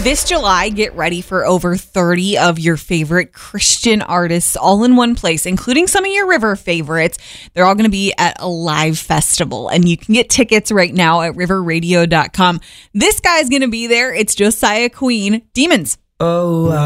This July, get ready for over 30 of your favorite Christian artists all in one place, including some of your river favorites. They're all going to be at a live festival, and you can get tickets right now at riverradio.com. This guy's going to be there. It's Josiah Queen, Demons. Oh,